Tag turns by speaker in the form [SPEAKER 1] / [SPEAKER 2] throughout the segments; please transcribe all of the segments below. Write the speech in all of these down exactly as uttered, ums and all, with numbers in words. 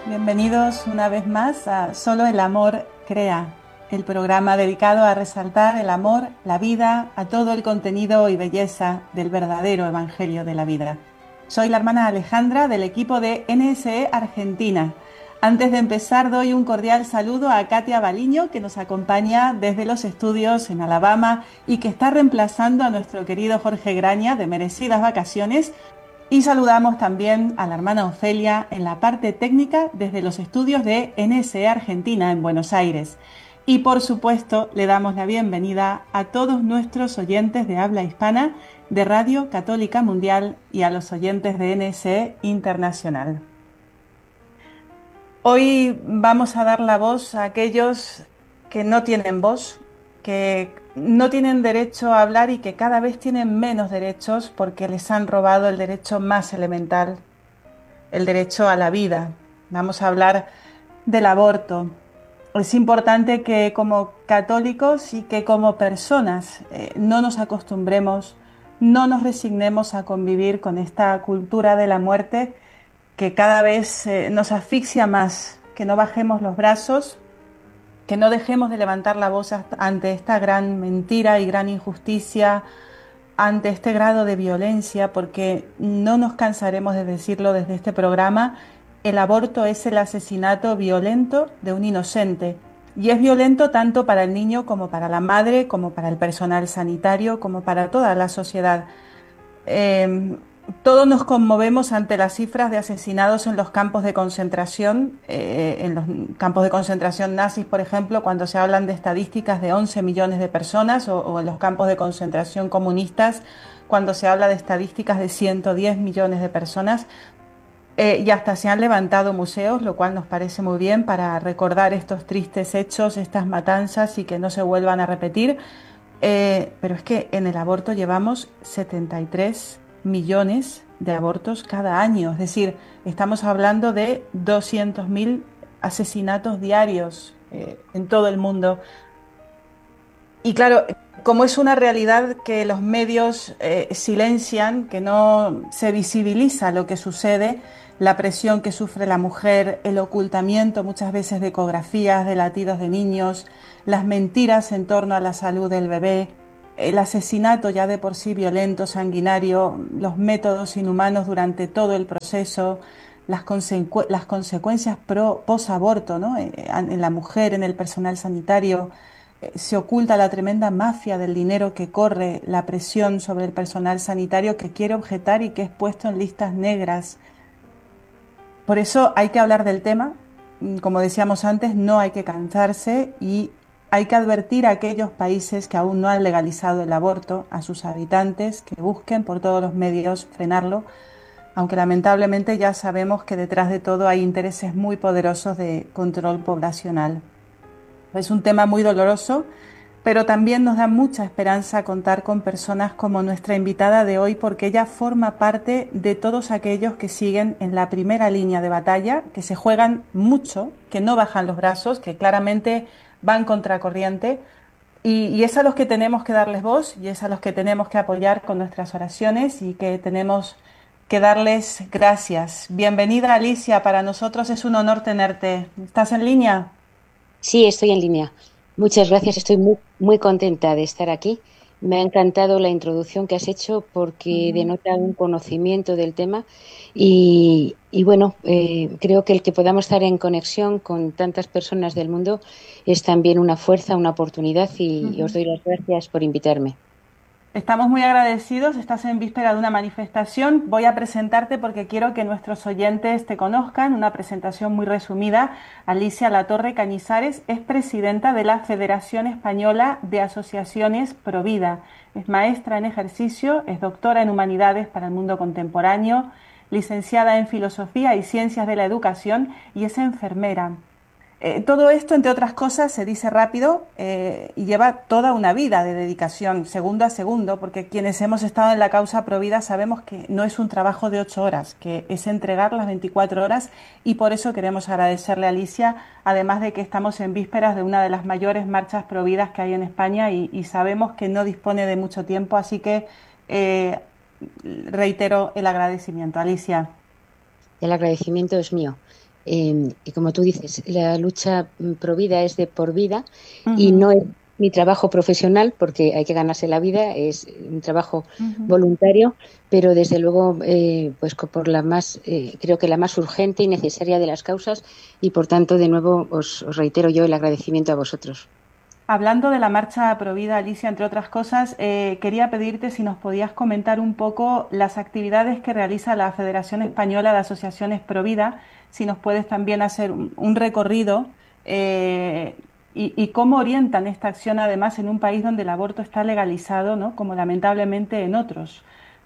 [SPEAKER 1] Bienvenidos una vez más a Solo el amor crea, el programa dedicado a resaltar el amor, la vida, a todo el contenido y belleza del verdadero Evangelio de la vida. Soy la hermana Alejandra del equipo de N S E Argentina. Antes de empezar doy un cordial saludo a Katia Baliño, que nos acompaña desde los estudios en Alabama y que está reemplazando a nuestro querido Jorge Graña de merecidas vacaciones. Y saludamos también a la hermana Ofelia en la parte técnica desde los estudios de N S E Argentina en Buenos Aires. Y por supuesto le damos la bienvenida a todos nuestros oyentes de habla hispana de Radio Católica Mundial y a los oyentes de N S E Internacional. Hoy vamos a dar la voz a aquellos que no tienen voz, que no tienen derecho a hablar y que cada vez tienen menos derechos porque les han robado el derecho más elemental, el derecho a la vida. Vamos a hablar del aborto. Es importante que como católicos y que como personas eh, no nos acostumbremos, no nos resignemos a convivir con esta cultura de la muerte que cada vez eh, nos asfixia más, que no bajemos los brazos, que no dejemos de levantar la voz ante esta gran mentira y gran injusticia, ante este grado de violencia, porque no nos cansaremos de decirlo desde este programa, el aborto es el asesinato violento de un inocente. Y es violento tanto para el niño como para la madre, como para el personal sanitario, como para toda la sociedad. Eh, todos nos conmovemos ante las cifras de asesinados en los campos de concentración, eh, en los campos de concentración nazis, por ejemplo, cuando se hablan de estadísticas de once millones de personas, o, o en los campos de concentración comunistas, cuando se habla de estadísticas de ciento diez millones de personas. Eh, y hasta se han levantado museos, lo cual nos parece muy bien para recordar estos tristes hechos, estas matanzas y que no se vuelvan a repetir. Eh, pero es que en el aborto llevamos setenta y tres millones de abortos cada año. Es decir, estamos hablando de doscientos mil asesinatos diarios eh, en todo el mundo. Y claro, como es una realidad que los medios eh, silencian, que no se visibiliza lo que sucede, la presión que sufre la mujer, el ocultamiento muchas veces de ecografías, de latidos de niños, las mentiras en torno a la salud del bebé, el asesinato ya de por sí violento, sanguinario, los métodos inhumanos durante todo el proceso, las, consecu las consecuencias pro, post-aborto, ¿no? en, en la mujer, en el personal sanitario. Se oculta la tremenda mafia del dinero que corre, la presión sobre el personal sanitario que quiere objetar y que es puesto en listas negras. Por eso hay que hablar del tema, como decíamos antes, no hay que cansarse y hay que advertir a aquellos países que aún no han legalizado el aborto, a sus habitantes, que busquen por todos los medios frenarlo, aunque lamentablemente ya sabemos que detrás de todo hay intereses muy poderosos de control poblacional. Es un tema muy doloroso, pero también nos da mucha esperanza contar con personas como nuestra invitada de hoy, porque ella forma parte de todos aquellos que siguen en la primera línea de batalla, que se juegan mucho, que no bajan los brazos, que claramente van contracorriente, y, y es a los que tenemos que darles voz y es a los que tenemos que apoyar con nuestras oraciones y que tenemos que darles gracias. Bienvenida, Alicia, para nosotros es un honor tenerte. ¿Estás en línea?
[SPEAKER 2] Sí, estoy en línea. Muchas gracias, estoy muy, muy contenta de estar aquí. Me ha encantado la introducción que has hecho porque
[SPEAKER 1] Ujú.
[SPEAKER 2] denota un conocimiento del tema y, y bueno, eh, creo que el que podamos estar en conexión con tantas personas del mundo es también una fuerza, una oportunidad y, y os
[SPEAKER 1] Ujú.
[SPEAKER 2] doy las gracias por invitarme.
[SPEAKER 1] Estamos muy agradecidos, estás en víspera de una manifestación. Voy a presentarte porque quiero que nuestros oyentes te conozcan. Una presentación muy resumida. Alicia Latorre Cañizares es presidenta de la Federación Española de Asociaciones Provida. Es maestra en ejercicio, es doctora en Humanidades para el Mundo Contemporáneo, licenciada en Filosofía y Ciencias de la Educación y es enfermera. Eh, todo esto, entre otras cosas, se dice rápido eh, y lleva toda una vida de dedicación, segundo a segundo, porque quienes hemos estado en la causa Provida sabemos que no es un trabajo de ocho horas, que es entregar las veinticuatro horas y por eso queremos agradecerle a Alicia, además de que estamos en vísperas de una de las mayores marchas Providas que hay en España y, y sabemos que no dispone de mucho tiempo, así que eh, reitero el agradecimiento. Alicia.
[SPEAKER 2] El agradecimiento es mío. Eh, y como tú dices, la lucha mm, pro vida es de por vida y
[SPEAKER 1] Ujú,
[SPEAKER 2] no es mi trabajo profesional porque hay que ganarse la vida, es un trabajo
[SPEAKER 1] ujú.
[SPEAKER 2] voluntario, pero desde luego, eh, pues co- por la más, eh, creo que la más urgente y necesaria de las causas y por tanto, de nuevo, os, os reitero yo el agradecimiento a vosotros.
[SPEAKER 1] Hablando de la marcha Provida, Alicia, entre otras cosas, eh, quería pedirte si nos podías comentar un poco las actividades que realiza la Federación Española de Asociaciones Provida, si nos puedes también hacer un, un recorrido eh, y, y cómo orientan esta acción además en un país donde el aborto está legalizado, ¿no? Como lamentablemente en otros.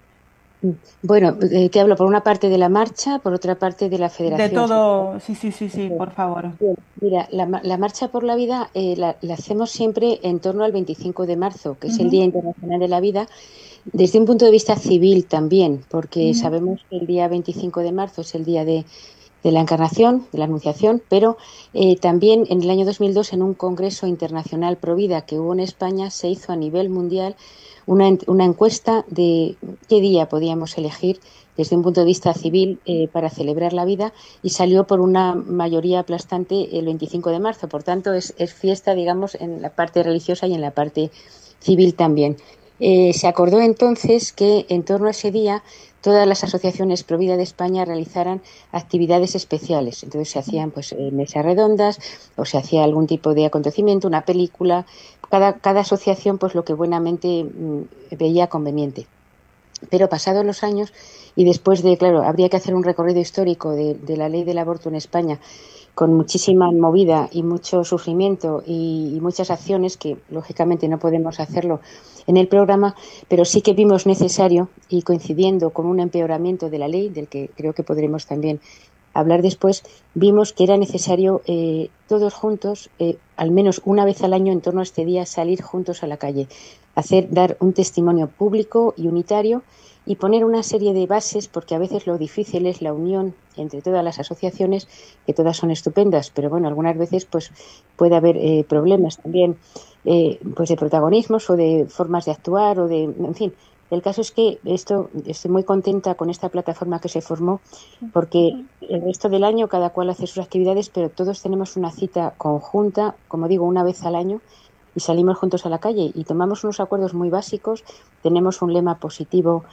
[SPEAKER 2] Bueno, eh, te hablo por una parte de la marcha, por otra parte de la
[SPEAKER 1] De
[SPEAKER 2] federación.
[SPEAKER 1] todo, sí, sí, sí, sí, por favor.
[SPEAKER 2] Bien, mira, la, ma- la Marcha por la Vida eh, la, la hacemos siempre en torno al veinticinco de marzo, que es el
[SPEAKER 1] Ujú,
[SPEAKER 2] Día Internacional de la Vida, desde un punto de vista civil también, porque
[SPEAKER 1] ujú,
[SPEAKER 2] sabemos que el día veinticinco de marzo es el día de, de la Encarnación, de la Anunciación, pero eh, también en el año dos mil dos, en un Congreso Internacional Pro Vida que hubo en España, se hizo a nivel mundial una, en- una encuesta de qué día podíamos elegir desde un punto de vista civil eh, para celebrar la vida y salió por una mayoría aplastante el veinticinco de marzo. Por tanto, es, es fiesta, digamos, en la parte religiosa y en la parte civil también. Eh, se acordó entonces que en torno a ese día todas las asociaciones pro vida de España realizaran actividades especiales. Entonces se hacían pues eh, mesas redondas o se hacía algún tipo de acontecimiento, una película. Cada, cada asociación pues lo que buenamente mm, veía conveniente. Pero pasados los años y después de, claro, habría que hacer un recorrido histórico de, de la ley del aborto en España con muchísima movida y mucho sufrimiento y, y, muchas acciones que lógicamente no podemos hacerlo en el programa, pero sí que vimos necesario y coincidiendo con un empeoramiento de la ley, del que creo que podremos también hablar después, vimos que era necesario eh, todos juntos, eh, al menos una vez al año en torno a este día, salir juntos a la calle, hacer, dar un testimonio público y unitario y poner una serie de bases, porque a veces lo difícil es la unión entre todas las asociaciones, que todas son estupendas, pero bueno, algunas veces pues puede haber eh, problemas también eh, pues de protagonismos o de formas de actuar o de, en fin. El caso es que esto, estoy muy contenta con esta plataforma que se formó porque el resto del año cada cual hace sus actividades, pero todos tenemos una cita conjunta, como digo, una vez al año y salimos juntos a la calle y tomamos unos acuerdos muy básicos. Tenemos un lema positivo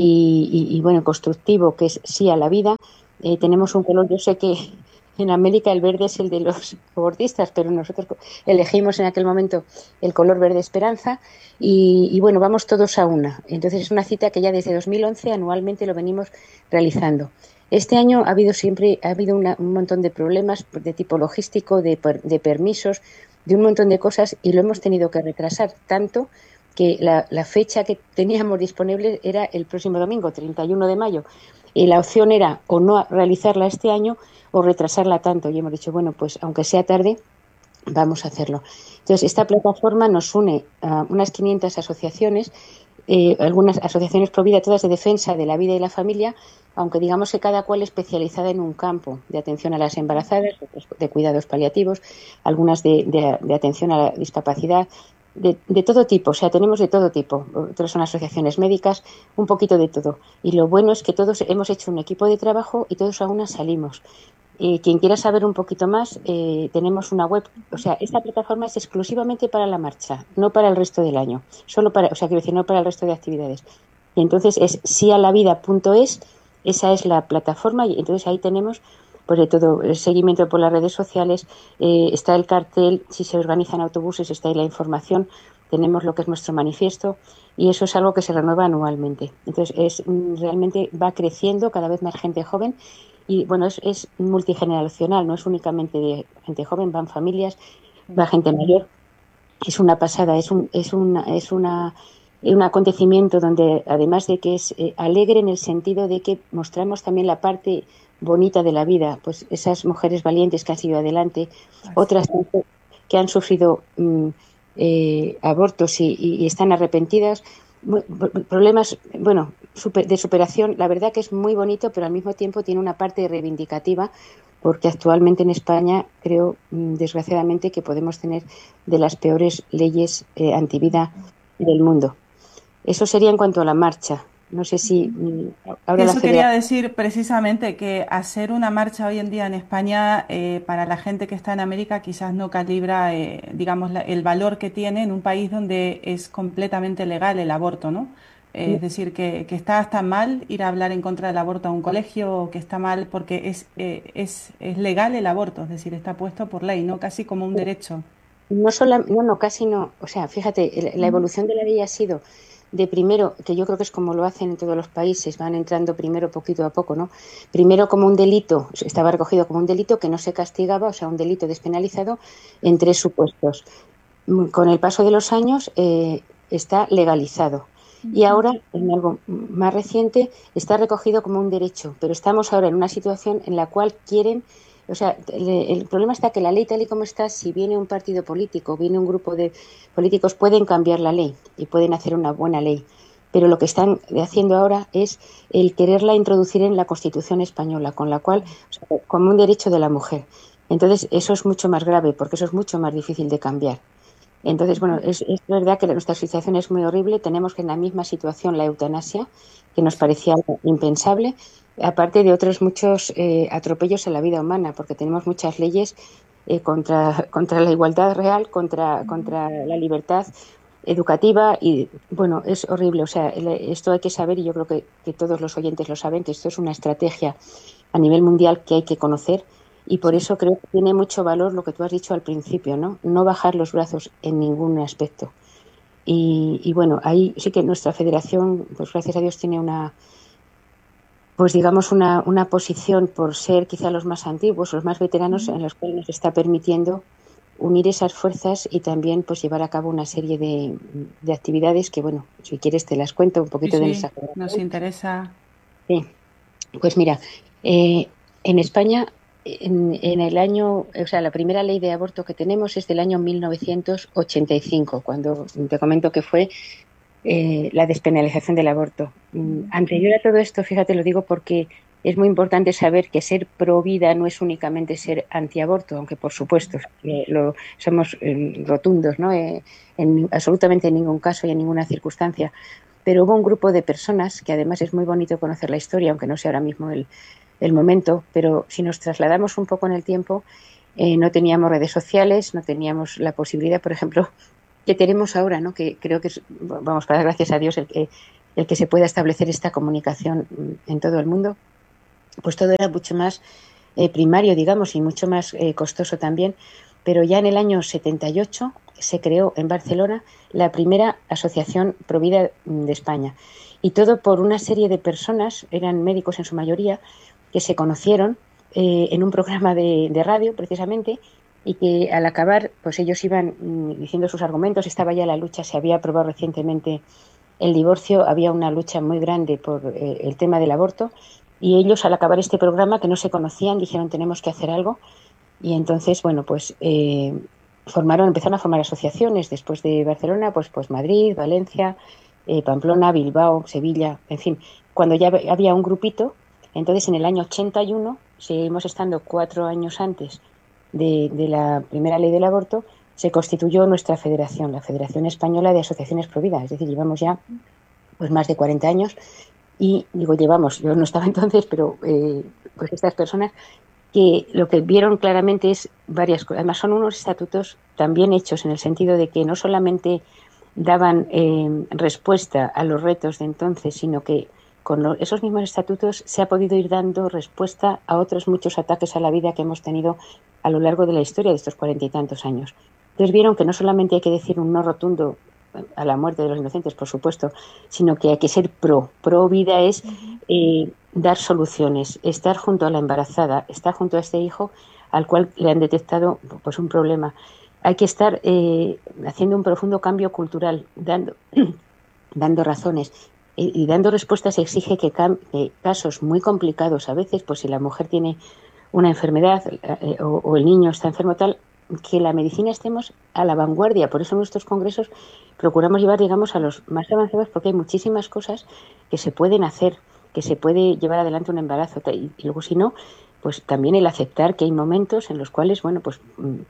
[SPEAKER 2] y, y, y bueno, constructivo, que es sí a la vida. Eh, tenemos un color, yo sé que en América el verde es el de los abortistas, pero nosotros elegimos en aquel momento el color verde esperanza y, y bueno, vamos todos a una. Entonces es una cita que ya desde dos mil once anualmente lo venimos realizando. Este año ha habido siempre ha habido una, un montón de problemas de tipo logístico, de, de permisos, de un montón de cosas y lo hemos tenido que retrasar tanto que la, la fecha que teníamos disponible era el próximo domingo, treinta y uno de mayo. Y la opción era o no realizarla este año o retrasarla tanto. Y hemos dicho, bueno, pues aunque sea tarde, vamos a hacerlo. Entonces, esta plataforma nos une a unas quinientas asociaciones, eh, algunas asociaciones pro vida, todas de defensa de la vida y la familia, aunque digamos que cada cual especializada en un campo de atención a las embarazadas, de cuidados paliativos, algunas de, de, de atención a la discapacidad, de, de todo tipo, o sea, tenemos de todo tipo. Otras son asociaciones médicas, un poquito de todo. Y lo bueno es que todos hemos hecho un equipo de trabajo y todos a una salimos. Eh, quien quiera saber un poquito más, eh, tenemos una web. O sea, esta plataforma es exclusivamente para la marcha, no para el resto del año. Solo para, o sea, quiero decir, no para el resto de actividades. Y entonces es sialavida punto es, esa es la plataforma, y entonces ahí tenemos pues de todo, el seguimiento por las redes sociales, eh, está el cartel, si se organizan autobuses, está ahí la información, tenemos lo que es nuestro manifiesto, y eso es algo que se renueva anualmente. Entonces, es realmente va creciendo, cada vez más gente joven, y bueno, es, es multigeneracional, no es únicamente de gente joven, van familias, va gente mayor. Es una pasada, es un, es una, es una, un acontecimiento donde además de que es eh, alegre en el sentido de que mostramos también la parte bonita de la vida, pues esas mujeres valientes que han sido adelante,
[SPEAKER 1] Así
[SPEAKER 2] otras
[SPEAKER 1] es.
[SPEAKER 2] que han sufrido mm, eh, abortos y, y, y están arrepentidas, problemas, bueno, super, de superación, la verdad que es muy bonito, pero al mismo tiempo tiene una parte reivindicativa, porque actualmente en España creo, mm, desgraciadamente, que podemos tener de las peores leyes eh, antivida del mundo. Eso sería en cuanto a la marcha. No sé si mm, ahora la
[SPEAKER 1] Eso quería
[SPEAKER 2] federación.
[SPEAKER 1] decir precisamente que hacer una marcha hoy en día en España eh, para la gente que está en América quizás no calibra, eh, digamos, la- el valor que tiene en un país donde es completamente legal el aborto, ¿no? Eh, es decir, que, que está hasta mal ir a hablar en contra del aborto a un colegio, o que está mal porque es, eh, es, es legal el aborto, es decir, está puesto por ley, ¿no? Casi como un derecho.
[SPEAKER 2] No sola- no, no, casi no. O sea, fíjate, el- la
[SPEAKER 1] Ujú.
[SPEAKER 2] evolución de la ley ha sido de primero, que yo creo que es como lo hacen en todos los países, van entrando primero poquito a poco, ¿no? Primero como un delito, estaba recogido como un delito que no se castigaba, o sea, un delito despenalizado en tres supuestos. Mm, Con el paso de los años eh, está legalizado. Y
[SPEAKER 1] Ujú.
[SPEAKER 2] ahora, en algo más reciente, está recogido como un derecho. Pero estamos ahora en una situación en la cual quieren, o sea, el, el problema está que la ley tal y como está, si viene un partido político, viene un grupo de políticos, pueden cambiar la ley y pueden hacer una buena ley. Pero lo que están haciendo ahora es el quererla introducir en la Constitución española, con la cual, o sea, como un derecho de la mujer. Entonces, eso es mucho más grave, porque eso es mucho más difícil de cambiar. Entonces, bueno, es, es verdad que nuestra situación es muy horrible. Tenemos que en la misma situación la eutanasia, que nos parecía algo impensable, aparte de otros muchos eh, atropellos en la vida humana, porque tenemos muchas leyes eh, contra, contra la igualdad real, contra, contra la libertad educativa y, bueno, es horrible. O sea, el- esto hay que saber y yo creo que, que todos los oyentes lo saben, que esto es una estrategia a nivel mundial que hay que conocer y por
[SPEAKER 1] Sí.
[SPEAKER 2] eso creo que tiene mucho valor lo que tú has dicho al principio, ¿no? No bajar los brazos en ningún aspecto. Y, y bueno, ahí sí que nuestra federación, pues gracias a Dios, tiene una, pues digamos, una, una posición por ser quizá los más antiguos, los más veteranos,
[SPEAKER 1] Ujú.
[SPEAKER 2] en los cuales nos está permitiendo unir esas fuerzas y también pues llevar a cabo una serie de, de actividades que, bueno, si quieres te las cuento un
[SPEAKER 1] Sí,
[SPEAKER 2] poquito de
[SPEAKER 1] sí,
[SPEAKER 2] nuestra
[SPEAKER 1] nos
[SPEAKER 2] federación.
[SPEAKER 1] interesa.
[SPEAKER 2] Sí. Pues mira, eh, en España, en, en el año, o sea, la primera ley de aborto que tenemos es del año mil novecientos ochenta y cinco, cuando te comento que fue eh, la despenalización del aborto. Mm, Anterior a todo esto, fíjate, lo digo porque es muy importante saber que ser pro vida no es únicamente ser antiaborto, aunque por supuesto eh, lo, somos eh, rotundos, ¿no? Eh, en absolutamente en ningún caso y en ninguna circunstancia. Pero hubo un grupo de personas, que además es muy bonito conocer la historia, aunque no sea ahora mismo el, el momento, pero si nos trasladamos un poco en el tiempo, eh, no teníamos redes sociales, no teníamos la posibilidad, por ejemplo, que tenemos ahora, ¿no? Que creo que es, vamos, para dar gracias a Dios el que, el que se pueda establecer esta comunicación mm, en todo el mundo, pues todo era mucho más eh, primario, digamos, y mucho más eh, costoso también. Pero ya en el año setenta y ocho se creó en Barcelona la primera asociación Provida de España. Y todo por una serie de personas, eran médicos en su mayoría, que se conocieron eh, en un programa de, de radio, precisamente, y que al acabar, pues ellos iban mm, diciendo sus argumentos, estaba ya la lucha, se había aprobado recientemente el divorcio, había una lucha muy grande por eh, el tema del aborto y ellos al acabar este programa que no se conocían dijeron tenemos que hacer algo y entonces, bueno, pues eh, formaron, empezaron a formar asociaciones después de Barcelona, pues, pues Madrid, Valencia, eh, Pamplona, Bilbao, Sevilla, en fin, cuando ya había un grupito, entonces en el año ochenta y uno, seguimos estando cuatro años antes de, de la primera ley del aborto, se constituyó nuestra federación, la Federación Española de Asociaciones Providas, es decir, llevamos ya pues más de cuarenta años y digo llevamos, yo no estaba entonces, pero eh, pues estas personas que lo que vieron claramente es varias cosas. Además, son unos estatutos también hechos en el sentido de que no solamente daban eh, respuesta a los retos de entonces, sino que con lo, esos mismos estatutos se ha podido ir dando respuesta a otros muchos ataques a la vida que hemos tenido a lo largo de la historia de estos cuarenta y tantos años. Entonces vieron que no solamente hay que decir un no rotundo a la muerte de los inocentes, por supuesto, sino que hay que ser pro. Pro vida es
[SPEAKER 1] Ujú.
[SPEAKER 2] eh, dar soluciones, estar junto a la embarazada, estar junto a este hijo al cual le han detectado pues un problema. Hay que estar eh, haciendo un profundo cambio cultural, dando, dando razones y, y dando respuestas exige que, que, casos muy complicados a veces, pues si la mujer tiene una enfermedad eh, o, o el niño está enfermo tal, que la medicina estemos a la vanguardia. Por eso en nuestros congresos procuramos llevar, digamos, a los más avanzados porque hay muchísimas cosas que se pueden hacer, que se puede llevar adelante un embarazo. Y, y luego, si no, pues también el aceptar que hay momentos en los cuales, bueno, pues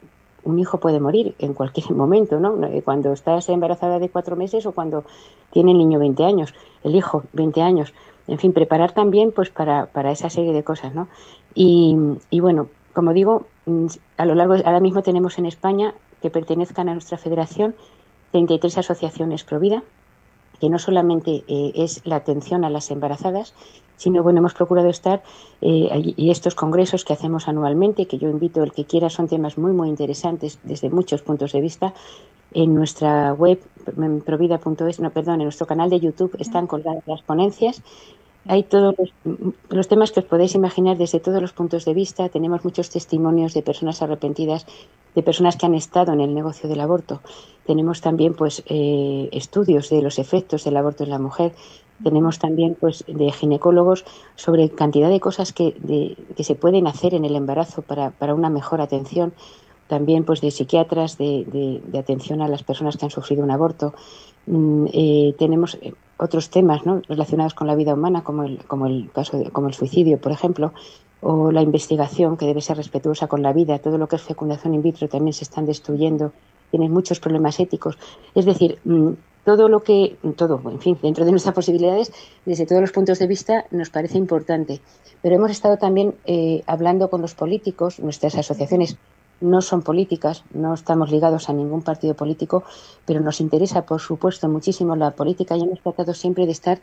[SPEAKER 2] un hijo puede morir en cualquier momento, ¿no? Cuando estás embarazada de cuatro meses o cuando tiene el niño veinte años, el hijo veinte años. En fin, preparar también pues para, para esa serie de cosas, ¿no? Y, y bueno, como digo, a lo largo, ahora mismo tenemos en España, que pertenezcan a nuestra federación, treinta y tres asociaciones pro vida, que no solamente eh, es la atención a las embarazadas, sino bueno, hemos procurado estar, eh, y estos congresos que hacemos anualmente, que yo invito el que quiera, son temas muy, muy interesantes desde muchos puntos de vista. En nuestra web, provida punto es, no, perdón, en nuestro canal de YouTube están colgadas las ponencias. Hay todos los, los temas que os podéis imaginar desde todos los puntos de vista. Tenemos muchos testimonios de personas arrepentidas, de personas que han estado en el negocio del aborto. Tenemos también pues eh, estudios de los efectos del aborto en la mujer. Tenemos también pues de ginecólogos sobre cantidad de cosas que, de, que se pueden hacer en el embarazo para, para una mejor atención. También pues de psiquiatras de, de, de atención a las personas que han sufrido un aborto. Mm, eh, tenemos otros temas, ¿no?, relacionados con la vida humana, como el, como el caso de, como el suicidio, por ejemplo, o la investigación, que debe ser respetuosa con la vida. Todo lo que es fecundación in vitro también se están destruyendo. Tienen muchos problemas éticos. Es decir, mm, todo lo que, todo, en fin, dentro de nuestras posibilidades, desde todos los puntos de vista, nos parece importante. Pero hemos estado también eh, hablando con los políticos. Nuestras asociaciones no son políticas, no estamos ligados a ningún partido político, pero nos interesa, por supuesto, muchísimo la política y hemos tratado siempre de estar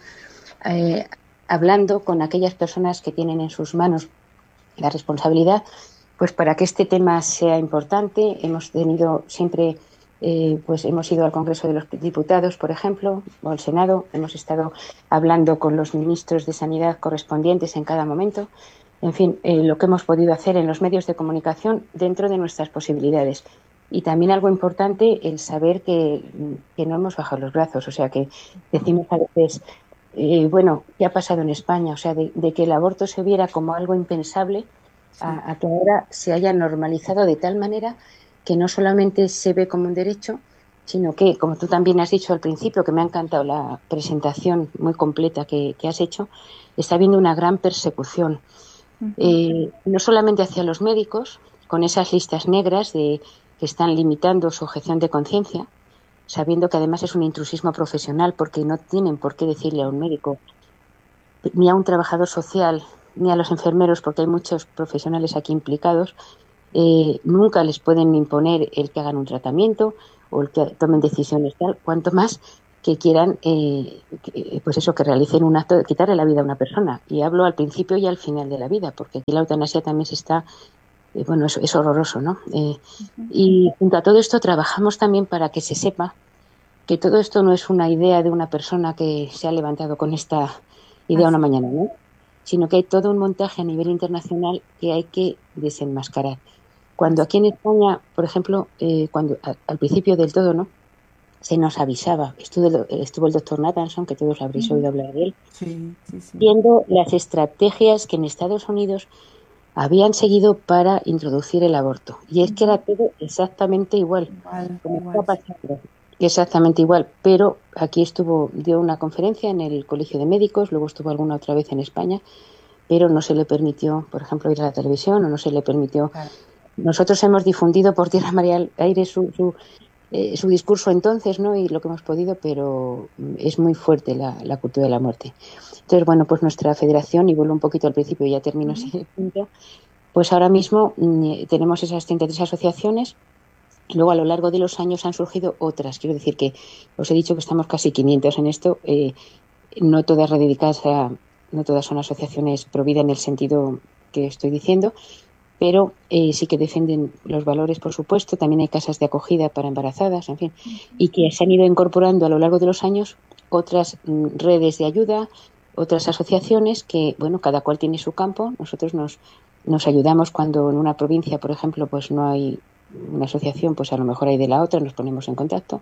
[SPEAKER 2] eh, hablando con aquellas personas que tienen en sus manos la responsabilidad, pues para que este tema sea importante. Hemos tenido siempre, eh, pues hemos ido al Congreso de los Diputados, por ejemplo, o al Senado. Hemos estado hablando con los ministros de Sanidad correspondientes en cada momento. En fin, eh, lo que hemos podido hacer en los medios de comunicación dentro de nuestras posibilidades. Y también algo importante, el saber que, que no hemos bajado los brazos. O sea, que decimos a veces, eh, bueno, ¿qué ha pasado en España? O sea, de, de que el aborto se viera como algo impensable a, a que ahora se haya normalizado de tal manera que no solamente se ve como un derecho, sino que, como tú también has dicho al principio, que me ha encantado la presentación muy completa que, que has hecho, está habiendo una gran persecución. Eh, no solamente hacia los médicos, con esas listas negras de que están limitando su objeción de conciencia, sabiendo que además es un intrusismo profesional, porque no tienen por qué decirle a un médico, ni a un trabajador social, ni a los enfermeros, porque hay muchos profesionales aquí implicados, eh, nunca les pueden imponer el que hagan un tratamiento o el que tomen decisiones tal, cuanto más que quieran, eh, que, pues eso, que realicen un acto de quitarle la vida a una persona. Y hablo al principio y al final de la vida, porque aquí la eutanasia también se está, eh, bueno, es, es horroroso, ¿no? Eh, y junto a todo esto trabajamos también para que se sepa que todo esto no es una idea de una persona que se ha levantado con esta idea una mañana, ¿no? Sino que hay todo un montaje a nivel internacional que hay que desenmascarar. Cuando aquí en España, por ejemplo, eh, cuando a, al principio del todo, ¿no?, se nos avisaba, estuvo, estuvo el doctor Nathanson, que todos habréis oído hablar de él,
[SPEAKER 1] sí, sí, sí.
[SPEAKER 2] viendo las estrategias que en Estados Unidos habían seguido para introducir el aborto. Y es que era todo exactamente igual,
[SPEAKER 1] igual,
[SPEAKER 2] como
[SPEAKER 1] igual.
[SPEAKER 2] está pasando. Exactamente igual, pero aquí estuvo, dio una conferencia en el Colegio de Médicos, luego estuvo alguna otra vez en España, pero no se le permitió, por ejemplo, ir a la televisión o no se le permitió. Claro. Nosotros hemos difundido por tierra, mar y aire su, su, eh, su discurso entonces, ¿no?, y lo que hemos podido, pero es muy fuerte la, la cultura de la muerte. Entonces, bueno, pues nuestra federación, y vuelvo un poquito al principio y ya termino uh-huh. ese punto, pues ahora mismo mm, tenemos esas treinta y tres asociaciones. Y luego a lo largo de los años han surgido otras. Quiero decir que os he dicho que estamos casi quinientos en esto, eh, no todas dedicadas a, no todas son asociaciones pro vida en el sentido que estoy diciendo, pero eh, sí que defienden los valores, por supuesto. También hay casas de acogida para embarazadas, en fin, y que se han ido incorporando a lo largo de los años otras mm, redes de ayuda, otras asociaciones que, bueno, cada cual tiene su campo. Nosotros nos, nos ayudamos cuando en una provincia, por ejemplo, pues no hay una asociación, pues a lo mejor hay de la otra, nos ponemos en contacto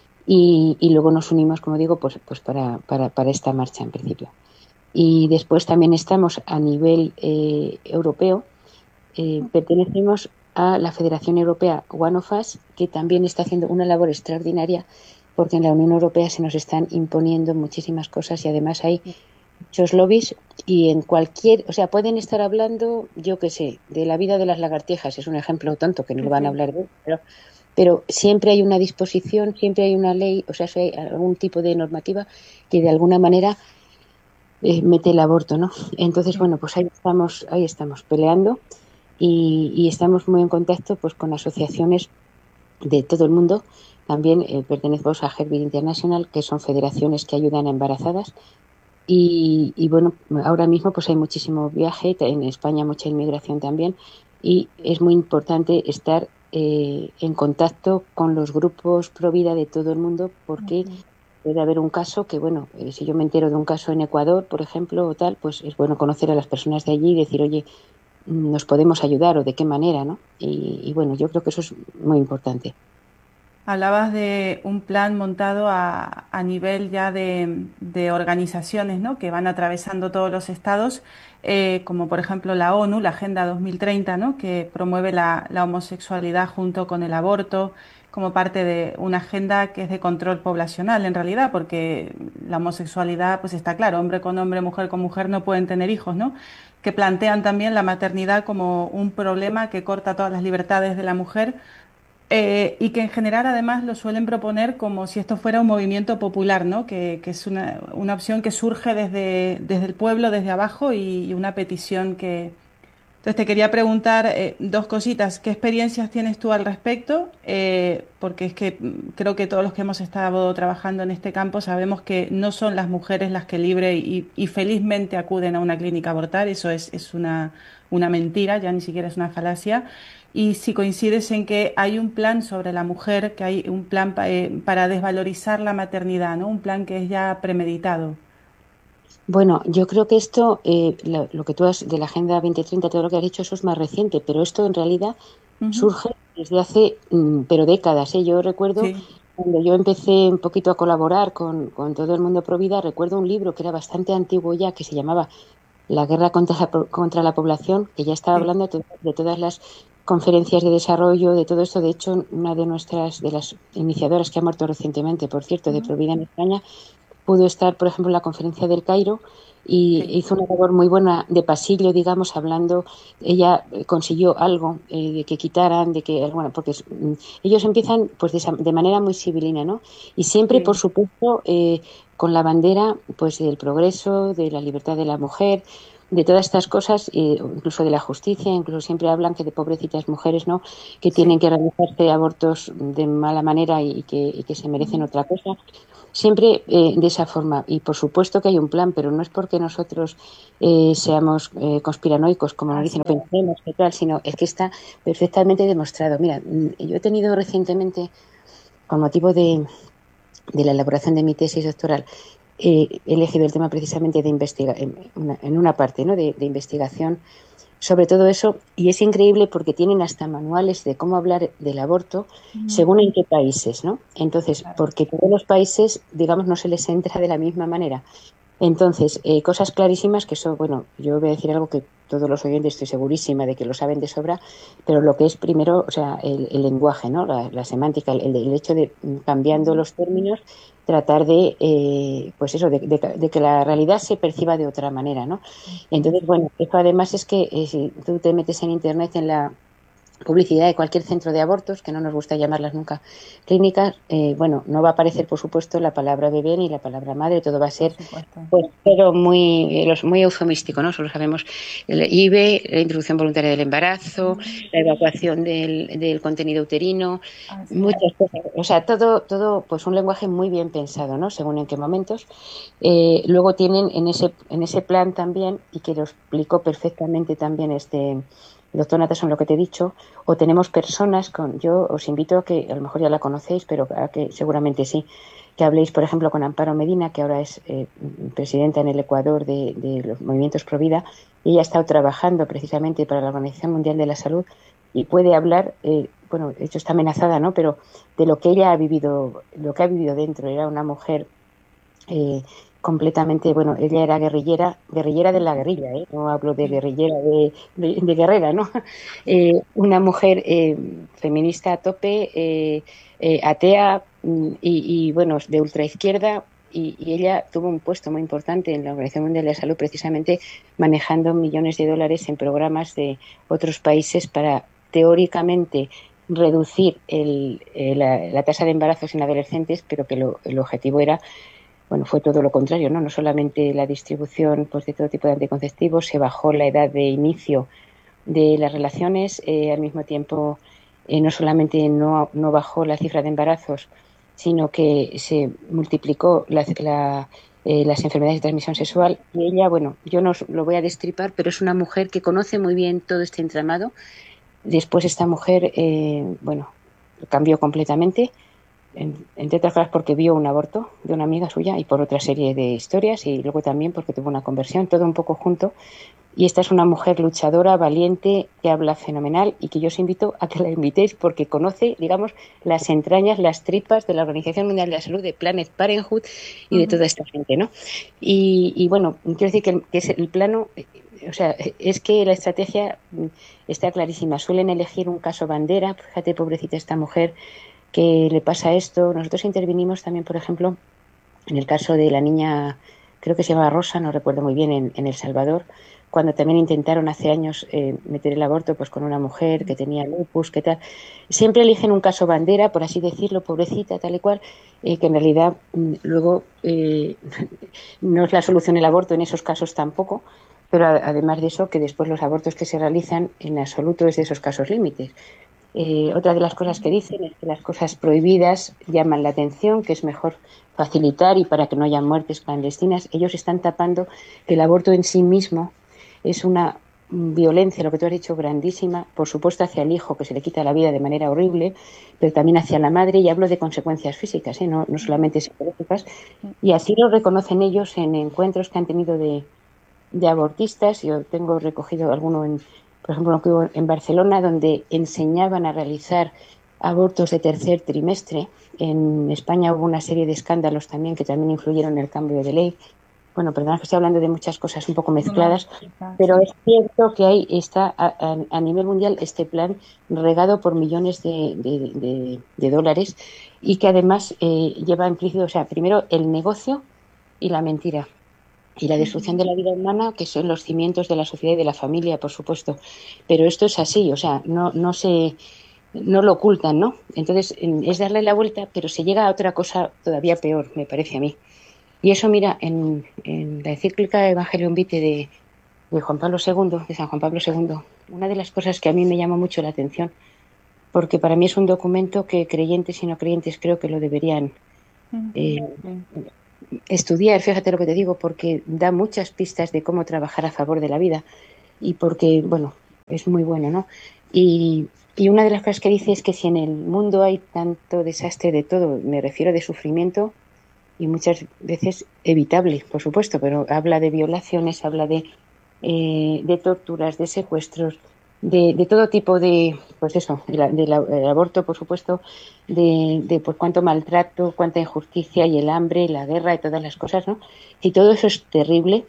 [SPEAKER 2] y, y luego nos unimos, como digo, pues, pues para, para, para esta marcha en principio. Y después también estamos a nivel eh, europeo, eh, pertenecemos a la Federación Europea One of Us, que también está haciendo una labor extraordinaria, porque en la Unión Europea se nos están imponiendo muchísimas cosas y además hay muchos lobbies y en cualquier, o sea, pueden estar hablando, yo qué sé, de la vida de las lagartijas, es un ejemplo tonto que no
[SPEAKER 1] Sí,
[SPEAKER 2] lo van a
[SPEAKER 1] sí.
[SPEAKER 2] hablar de él, pero, pero siempre hay una disposición, siempre hay una ley, o sea, si hay algún tipo de normativa que de alguna manera eh, mete el aborto, ¿no? Entonces,
[SPEAKER 1] Sí.
[SPEAKER 2] bueno, pues ahí estamos, ahí estamos peleando y, y estamos muy en contacto pues con asociaciones de todo el mundo. También eh, pertenecemos a Herbit International, que son federaciones que ayudan a embarazadas. Y, y, bueno, ahora mismo pues hay muchísimo viaje, en España mucha inmigración también, y es muy importante estar eh, en contacto con los grupos pro vida de todo el mundo porque
[SPEAKER 1] Ok.
[SPEAKER 2] puede haber un caso que, bueno, eh, si yo me entero de un caso en Ecuador, por ejemplo, o tal, pues es bueno conocer a las personas de allí y decir, oye, nos podemos ayudar o de qué manera, ¿no? Y, y bueno, yo creo que eso es muy importante.
[SPEAKER 1] Hablabas de un plan montado a, a nivel ya de, de organizaciones, ¿no? Que van atravesando todos los estados, eh, como por ejemplo la ONU, la Agenda dos mil treinta, ¿no? Que promueve la, la homosexualidad junto con el aborto como parte de una agenda que es de control poblacional en realidad, porque la homosexualidad, pues está claro, hombre con hombre, mujer con mujer no pueden tener hijos, ¿no? Que plantean también la maternidad como un problema que corta todas las libertades de la mujer, eh, y que en general además lo suelen proponer como si esto fuera un movimiento popular, ¿no? Que, que es una, una opción que surge desde, desde el pueblo, desde abajo y, y una petición que... Entonces te quería preguntar eh, dos cositas. ¿Qué experiencias tienes tú al respecto? Eh, porque es que mm, creo que todos los que hemos estado trabajando en este campo sabemos que no son las mujeres las que libre y, y felizmente acuden a una clínica a abortar. Eso es, es una, una mentira, ya ni siquiera es una falacia. Y si coincides en que hay un plan sobre la mujer, que hay un plan pa- eh, para desvalorizar la maternidad, ¿no? Un plan que es ya premeditado.
[SPEAKER 2] Bueno, yo creo que esto, eh, lo, lo que tú has de la Agenda dos mil treinta, todo lo que has dicho, eso es más reciente, pero esto en realidad
[SPEAKER 1] Ujú.
[SPEAKER 2] surge desde hace, mm, pero décadas, ¿eh? Yo recuerdo
[SPEAKER 1] Sí,
[SPEAKER 2] cuando yo empecé un poquito a colaborar con, con todo el mundo pro vida, recuerdo un libro que era bastante antiguo ya, que se llamaba La guerra contra la, po- contra la población, que ya estaba
[SPEAKER 1] sí.
[SPEAKER 2] hablando to- de todas las conferencias de desarrollo, de todo esto. De hecho, una de nuestras, de las iniciadoras que ha muerto recientemente, por cierto, de
[SPEAKER 1] Ujú.
[SPEAKER 2] Provida en España, pudo estar, por ejemplo, en la conferencia del Cairo y
[SPEAKER 1] Sí,
[SPEAKER 2] hizo una labor muy buena de pasillo, digamos, hablando. Ella eh, consiguió algo eh, de que quitaran, de que, bueno, porque mm, ellos empiezan pues de, esa- de manera muy civilina, ¿no? Y siempre, por
[SPEAKER 1] sí,
[SPEAKER 2] supuesto, eh, con la bandera pues del progreso, de la libertad de la mujer, de todas estas cosas, eh, incluso de la justicia, incluso siempre hablan que de pobrecitas mujeres, ¿no? Que tienen
[SPEAKER 1] sí.
[SPEAKER 2] que realizarse abortos de mala manera y que, y que se merecen
[SPEAKER 1] Ujú.
[SPEAKER 2] otra cosa. Siempre eh, de esa forma. Y por supuesto que hay un plan, pero no es porque nosotros eh, seamos eh, conspiranoicos, como nos dicen,
[SPEAKER 1] Así
[SPEAKER 2] no
[SPEAKER 1] es.
[SPEAKER 2] pensemos que tal, sino es que está perfectamente demostrado. Mira, mm, yo he tenido recientemente, con motivo de, de la elaboración de mi tesis doctoral, eh, he elegido el tema precisamente de investigar en una, en una parte, ¿no? de, de investigación sobre todo eso, y es increíble porque tienen hasta manuales de cómo hablar del aborto
[SPEAKER 1] Ujú.
[SPEAKER 2] según en qué países, ¿no? Entonces,
[SPEAKER 1] Claro.
[SPEAKER 2] porque todos los países, digamos, no se les entra de la misma manera. Entonces, eh, cosas clarísimas que son, bueno, yo voy a decir algo que todos los oyentes estoy segurísima de que lo saben de sobra, pero lo que es primero, o sea, el, el lenguaje, ¿no? La, la semántica, el, el hecho de, mm, cambiando
[SPEAKER 1] Ujú.
[SPEAKER 2] los términos, tratar de, eh, pues eso, de, de, de que la realidad se perciba de otra manera, ¿no?
[SPEAKER 1] Así es.
[SPEAKER 2] Entonces, bueno, esto además es que eh, si tú te metes en Internet en la publicidad de cualquier centro de abortos, que no nos gusta llamarlas nunca clínicas, eh, bueno, no va a aparecer, por supuesto, la palabra bebé ni la palabra madre, todo va a
[SPEAKER 1] Por
[SPEAKER 2] ser,
[SPEAKER 1] supuesto.
[SPEAKER 2] pues, pero muy, eh, los- muy eufemístico, ¿no? Solo sabemos el I V E, la interrupción voluntaria del embarazo,
[SPEAKER 1] Ujú.
[SPEAKER 2] la evacuación del, del contenido uterino,
[SPEAKER 1] Así es.
[SPEAKER 2] muchas cosas. O sea, todo, todo, pues un lenguaje muy bien pensado, ¿no? Según en qué momentos. Eh, luego tienen en ese, en ese plan también, y que lo explicó perfectamente también este el doctor Natterson, lo que te he dicho, o tenemos personas con, yo os invito a que, a lo mejor ya la conocéis, pero a que seguramente sí, que habléis, por ejemplo, con Amparo Medina, que ahora es eh, presidenta en el Ecuador de, de los movimientos Pro Vida, y ella ha estado trabajando precisamente para la Organización Mundial de la Salud y puede hablar, eh, bueno, de hecho está amenazada, ¿no? Pero de lo que ella ha vivido, lo que ha vivido dentro, era una mujer eh, completamente, bueno, ella era guerrillera, guerrillera de la guerrilla, ¿eh? No hablo de
[SPEAKER 1] Sí.
[SPEAKER 2] guerrillera de, de, de guerrera, ¿no? Eh, una mujer eh, feminista a tope, eh, eh, atea mm, y, y, bueno, de ultraizquierda y, y ella tuvo un puesto muy importante en la Organización Mundial de la Salud, precisamente manejando millones de dólares en programas de otros países para, teóricamente, reducir el, eh, la, la tasa de embarazos en adolescentes, pero que lo, el objetivo era, bueno, fue todo lo contrario, ¿no? No solamente la distribución, pues, de todo tipo de anticonceptivos, se bajó la edad de inicio de las relaciones, eh, al mismo tiempo, eh, no solamente no, no bajó la cifra de embarazos, sino que se multiplicó la, la, eh, las enfermedades de transmisión sexual. Y ella, bueno, yo no lo voy a destripar, pero es una mujer que conoce muy bien todo este entramado. Después esta mujer, eh, bueno, cambió completamente, en, entre otras cosas porque vio un aborto de una amiga suya y por otra serie de historias, y luego también porque tuvo una conversión, todo un poco junto. Y esta es una mujer luchadora, valiente, que habla fenomenal y que yo os invito a que la invitéis porque conoce, digamos, las entrañas, las tripas de la Organización Mundial de la Salud, de Planned Parenthood y de
[SPEAKER 1] Ujú.
[SPEAKER 2] toda esta gente, ¿no? Y, y bueno, quiero decir que, que es el plano, o sea, es que la estrategia está clarísima. Suelen elegir un caso bandera, fíjate, pobrecita esta mujer, que le pasa esto. Nosotros intervinimos también, por ejemplo, en el caso de la niña, creo que se llama Rosa, no recuerdo muy bien, en, en El Salvador, cuando también intentaron hace años eh, meter el aborto pues con una mujer que tenía lupus, que tal. Siempre eligen un caso bandera, por así decirlo, pobrecita, tal y cual, eh, que en realidad mm, luego eh, no es la solución el aborto en esos casos tampoco, pero a, además de eso, que después los abortos que se realizan en absoluto es de esos casos límites. Eh, otra de las cosas que dicen es que las cosas prohibidas llaman la atención, que es mejor facilitar y para que no haya muertes clandestinas. Ellos están tapando que el aborto en sí mismo es una violencia, lo que tú has dicho, grandísima, por supuesto hacia el hijo, que se le quita la vida de manera horrible, pero también hacia la madre, y hablo de consecuencias físicas, ¿eh? no, no solamente psicológicas, y así lo reconocen ellos en encuentros que han tenido de, de abortistas. Yo tengo recogido alguno en, por ejemplo, que hubo en Barcelona, donde enseñaban a realizar abortos de tercer trimestre. En España hubo una serie de escándalos también que también influyeron en el cambio de ley. Bueno, perdón, que estoy hablando de muchas cosas un poco
[SPEAKER 1] No,
[SPEAKER 2] mezcladas,
[SPEAKER 1] quizá,
[SPEAKER 2] pero
[SPEAKER 1] sí.
[SPEAKER 2] es cierto que ahí está a, a, a nivel mundial este plan regado por millones de, de, de, de dólares y que además eh, lleva implícito, o sea, primero el negocio y la mentira y la destrucción de la vida humana, que son los cimientos de la sociedad y de la familia, por supuesto. Pero esto es así, o sea, no, no se, no lo ocultan, ¿no? Entonces es darle la vuelta, pero se llega a otra cosa todavía peor, me parece a mí. Y eso, mira, en, en la encíclica Evangelium Vitae de, de Juan Pablo segundo, de San Juan Pablo segundo, una de las cosas que a mí me llamó mucho la atención, porque para mí es un documento que creyentes y no creyentes creo que lo deberían eh,
[SPEAKER 1] Sí.
[SPEAKER 2] estudiar, fíjate lo que te digo, porque da muchas pistas de cómo trabajar a favor de la vida y porque, bueno, es muy bueno, ¿no? Y, y una de las cosas que dice es que si en el mundo hay tanto desastre de todo, me refiero de sufrimiento y muchas veces evitable, por supuesto, pero habla de violaciones, habla de, eh, de torturas, de secuestros, de, de todo tipo de, pues eso, del de de aborto, por supuesto, de, de pues cuánto maltrato, cuánta injusticia y el hambre, y la guerra y todas las cosas, ¿no? Y todo eso es terrible.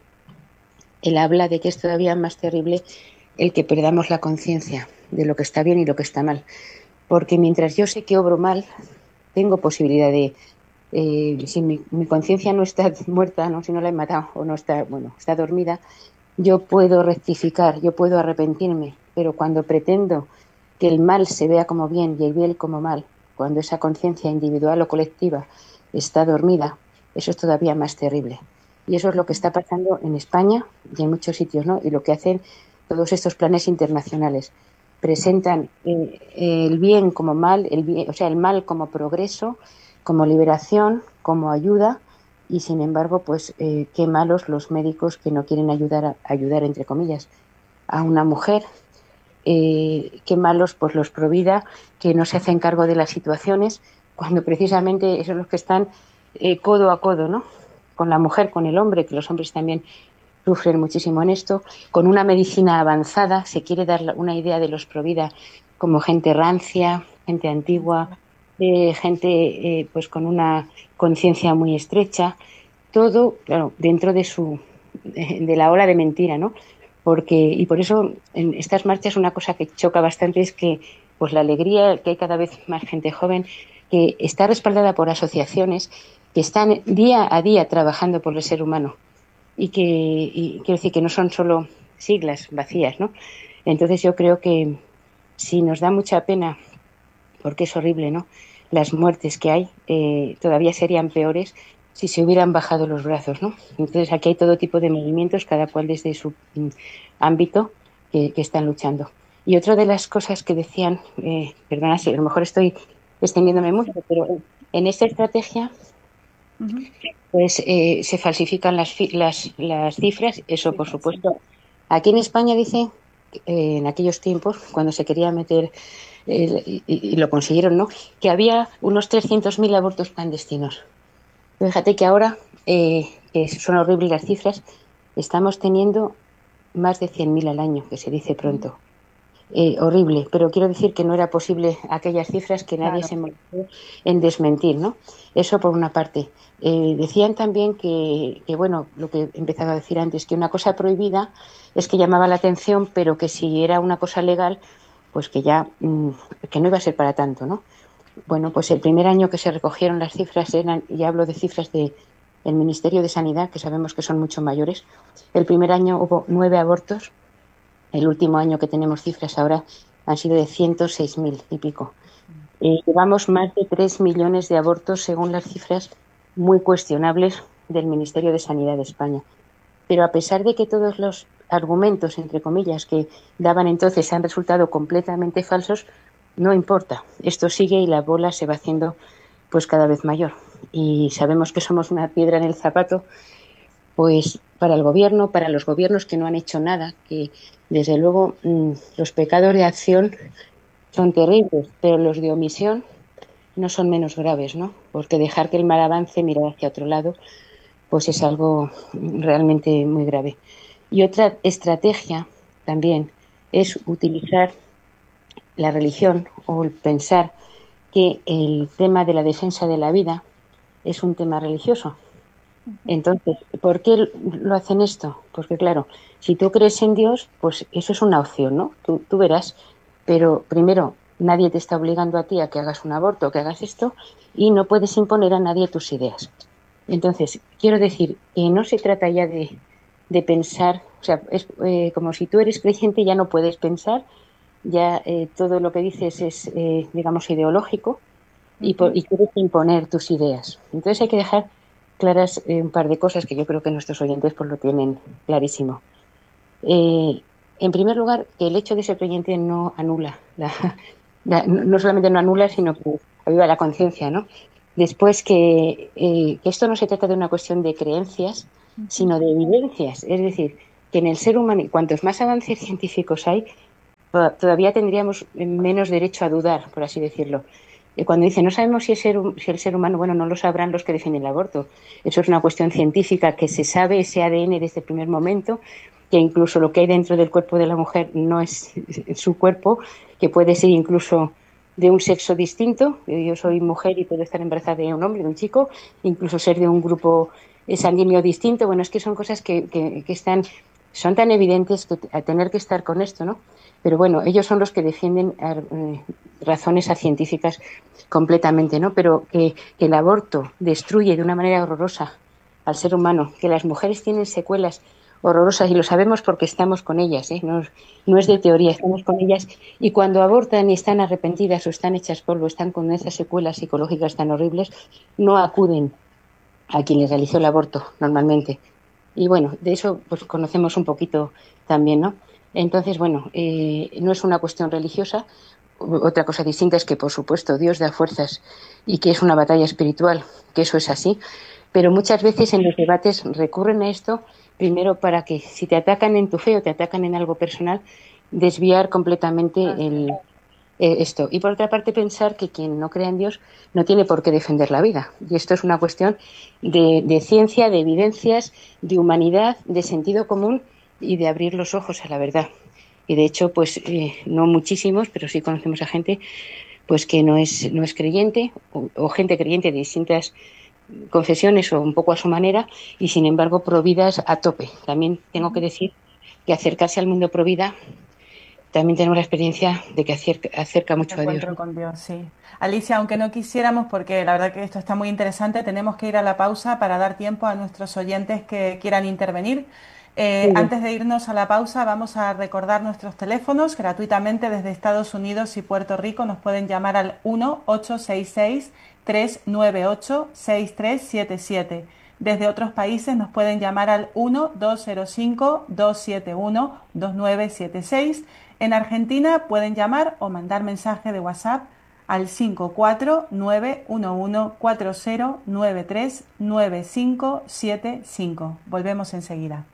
[SPEAKER 2] Él habla de que es todavía más terrible el que perdamos la conciencia de lo que está bien y lo que está mal. Porque mientras yo sé que obro mal, tengo posibilidad de, eh, si mi, mi conciencia no está muerta, ¿no? Si no la he matado o no está, bueno, está dormida, yo puedo rectificar, yo puedo arrepentirme, pero cuando pretendo que el mal se vea como bien y el bien como mal, cuando esa conciencia individual o colectiva está dormida, eso es todavía más terrible. Y eso es lo que está pasando en España y en muchos sitios, ¿no? Y lo que hacen todos estos planes internacionales. Presentan eh, el bien como mal, el bien, o sea, el mal como progreso, como liberación, como ayuda, y sin embargo, pues eh, qué malos los médicos que no quieren ayudar, a, ayudar entre comillas, a una mujer, eh, qué malos pues los provida que no se hacen cargo de las situaciones, cuando precisamente esos son los que están eh, codo a codo, ¿no? Con la mujer, con el hombre, que los hombres también sufren muchísimo en esto, con una medicina avanzada, se quiere dar una idea de los provida como gente rancia, gente antigua, de gente eh, pues con una conciencia muy estrecha, todo, claro, dentro de su de, de la ola de mentira, ¿no? Porque, y por eso en estas marchas una cosa que choca bastante es que pues la alegría, que hay cada vez más gente joven que está respaldada por asociaciones que están día a día trabajando por el ser humano y que, y quiero decir que no son solo siglas vacías, ¿no? Entonces yo creo que si nos da mucha pena, porque es horrible, ¿no? Las muertes que hay eh, todavía serían peores si se hubieran bajado los brazos, ¿no? Entonces aquí hay todo tipo de movimientos, cada cual desde su mm, ámbito, que, que están luchando. Y otra de las cosas que decían, eh, perdona si a lo mejor estoy extendiéndome mucho, pero en esta estrategia
[SPEAKER 1] Ujú.
[SPEAKER 2] pues eh, se falsifican las, las, las cifras, eso por supuesto. Aquí en España dice, eh, en aquellos tiempos, cuando se quería meter, eh, y, y lo consiguieron, ¿no?, que había unos trescientos mil abortos clandestinos. Fíjate que ahora, eh, que son horribles las cifras, estamos teniendo más de cien mil al año, que se dice pronto. Eh, horrible, pero quiero decir que no era posible aquellas cifras que nadie
[SPEAKER 1] Claro.
[SPEAKER 2] se molestó en desmentir, ¿no? Eso por una parte. Eh, decían también que, que, bueno, lo que empezaba a decir antes, que una cosa prohibida es que llamaba la atención, pero que si era una cosa legal, pues que ya, mmm, que no iba a ser para tanto, ¿no? Bueno, pues el primer año que se recogieron las cifras eran, y hablo de cifras de el Ministerio de Sanidad, que sabemos que son mucho mayores, el primer año hubo nueve abortos. El último año que tenemos cifras ahora han sido de ciento seis mil y pico. Eh, llevamos más de tres millones de abortos según las cifras muy cuestionables del Ministerio de Sanidad de España. Pero a pesar de que todos los argumentos, entre comillas, que daban entonces han resultado completamente falsos, no importa. Esto sigue y la bola se va haciendo pues cada vez mayor. Y sabemos que somos una piedra en el zapato, pues para el gobierno, para los gobiernos que no han hecho nada, que desde luego mmm, los pecados de acción son terribles, pero los de omisión no son menos graves, ¿no? Porque dejar que el mal avance, mirar hacia otro lado, pues es algo realmente muy grave. Y otra estrategia también es utilizar la religión o el pensar que el tema de la defensa de la vida es un tema religioso. Entonces, ¿por qué lo hacen esto? Porque claro, si tú crees en Dios, pues eso es una opción, ¿no? Tú, tú verás, pero primero, nadie te está obligando a ti a que hagas un aborto, que hagas esto, y no puedes imponer a nadie tus ideas. Entonces, quiero decir que no se trata ya de, de pensar, o sea, es eh, como si tú eres creyente ya no puedes pensar, ya eh, todo lo que dices es, eh, digamos, ideológico y, por, y quieres imponer tus ideas. Entonces hay que dejar claras eh, un par de cosas que yo creo que nuestros oyentes pues lo tienen clarísimo. Eh, en primer lugar, que el hecho de ser creyente no anula, la, la, no solamente no anula, sino que aviva la conciencia, ¿no? Después que, eh, que esto no se trata de una cuestión de creencias, sino de evidencias. Es decir, que en el ser humano, y cuantos más avances científicos hay, todavía tendríamos menos derecho a dudar, por así decirlo. Cuando dice no sabemos si, es ser, si el ser humano, bueno, no lo sabrán los que defienden el aborto. Eso es una cuestión científica que se sabe ese A D N desde el primer momento, que incluso lo que hay dentro del cuerpo de la mujer no es su cuerpo, que puede ser incluso de un sexo distinto. Yo soy mujer y puedo estar embarazada de un hombre, de un chico, incluso ser de un grupo sanguíneo distinto. Bueno, es que son cosas que, que, que están, son tan evidentes que a tener que estar con esto, ¿no? Pero bueno, ellos son los que defienden eh, razones científicas completamente, ¿no? Pero que, que el aborto destruye de una manera horrorosa al ser humano, que las mujeres tienen secuelas horrorosas y lo sabemos porque estamos con ellas, ¿eh? No, no es de teoría, estamos con ellas y cuando abortan y están arrepentidas o están hechas polvo, están con esas secuelas psicológicas tan horribles, no acuden a quien les realizó el aborto normalmente. Y bueno, de eso pues conocemos un poquito también, ¿no? Entonces, bueno, eh, no es una cuestión religiosa. Otra cosa distinta es que, por supuesto, Dios da fuerzas y que es una batalla espiritual, que eso es así. Pero muchas veces en los debates recurren a esto, primero para que si te atacan en tu fe o te atacan en algo personal, desviar completamente el, eh, esto. Y por otra parte, pensar que quien no crea en Dios no tiene por qué defender la vida. Y esto es una cuestión de, de ciencia, de evidencias, de humanidad, de sentido común y de abrir los ojos a la verdad. Y de hecho, pues eh, no muchísimos, pero sí conocemos a gente pues que no es, no es creyente o, o gente creyente de distintas confesiones o un poco a su manera y sin embargo providas a tope. También tengo que decir que acercarse al mundo provida también tenemos la experiencia de que acerca, acerca
[SPEAKER 1] El
[SPEAKER 2] mucho a Dios,
[SPEAKER 1] encuentro
[SPEAKER 2] ¿no?
[SPEAKER 1] con Dios, sí. Alicia, aunque no quisiéramos, porque la verdad que esto está muy interesante, tenemos que ir a la pausa para dar tiempo a nuestros oyentes que quieran intervenir. Eh,
[SPEAKER 2] Muy bien.
[SPEAKER 1] antes de irnos a la pausa, vamos a recordar nuestros teléfonos gratuitamente desde Estados Unidos y Puerto Rico. Nos pueden llamar al uno ocho seis seis, tres nueve ocho, seis tres siete siete. Desde otros países nos pueden llamar al uno dos cero cinco, dos siete uno, dos nueve siete seis. En Argentina pueden llamar o mandar mensaje de WhatsApp al cinco cuatro nueve uno uno cuatro cero nueve tres nueve cinco siete cinco. Volvemos enseguida.